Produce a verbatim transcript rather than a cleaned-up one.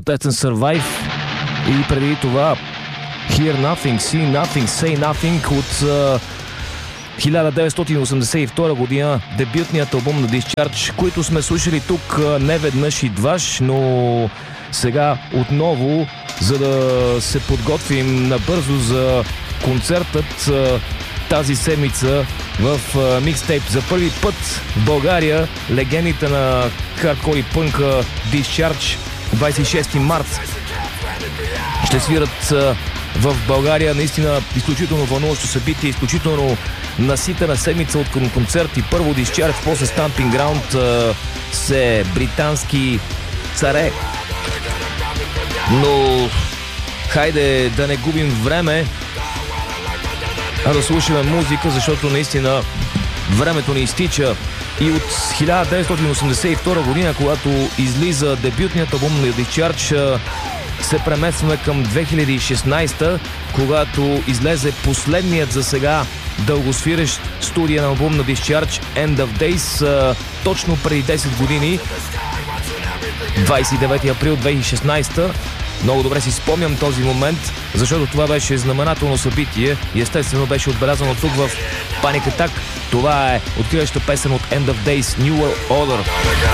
чудесен Survive и преди това Hear Nothing, See Nothing, Say Nothing от uh, хиляда деветстотин осемдесет и втора година, дебютният албум на Discharge, които сме слушали тук uh, не веднъж и дваш, но сега отново, за да се подготвим набързо за концертът uh, тази седмица в микстейп. За първи път в България легендите на хардкор и пънка Discharge двадесет и шести март ще свират в България. Наистина изключително вълнуващо събитие, изключително наситена седмица от концерти. Първо Discharge, после Stamping Ground се британски царе. Но хайде да не губим време, а да слушаме музика, защото наистина времето ни изтича. И от хиляда деветстотин осемдесет и втора година, когато излиза дебютният албум на Discharge, се преместваме към две хиляди и шестнадесета, когато излезе последният за сега дългосвирещ студиен албум на Discharge, End of Days, точно преди десет години, двадесет и девети април две хиляди и шестнадесета. Много добре си спомням този момент, защото това беше знаменателно събитие и естествено беше отбелязано тук в Panic Attack. Това е откриваща песен от End of Days, New World Order.